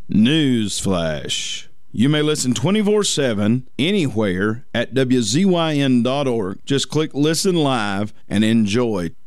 News flash. You may listen 24/7 anywhere at WZYN.org. Just click Listen Live and enjoy